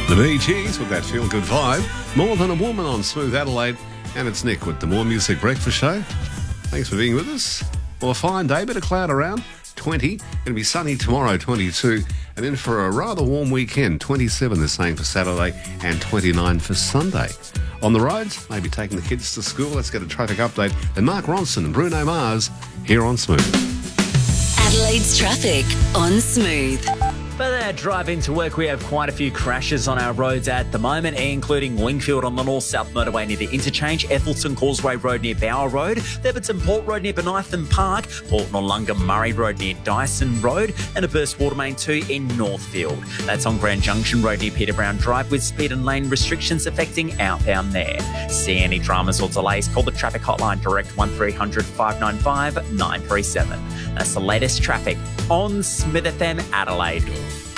The Bee Gees with that feel-good vibe. More Than a Woman on Smooth Adelaide. And it's Nick with the More Music Breakfast Show. Thanks for being with us. Well, a fine day, bit of cloud around, 20. Going to be sunny tomorrow, 22. And then for a rather warm weekend, 27 they're saying for Saturday and 29 for Sunday. On the roads, maybe taking the kids to school. Let's get a traffic update. Then Mark Ronson and Bruno Mars here on Smooth. Adelaide's traffic on Smooth. For that drive into work, we have quite a few crashes on our roads at the moment, including Wingfield on the north-south motorway near the interchange, Ethelston Causeway Road near Bower Road, Theberton Port Road near Benython Park, Port Noarlunga Murray Road near Dyson Road, and a burst water main 2 in Northfield. That's on Grand Junction Road near Peter Brown Drive with speed and lane restrictions affecting outbound there. See any dramas or delays, call the traffic hotline direct 1300 595 937. That's the latest traffic on Smith FM Adelaide.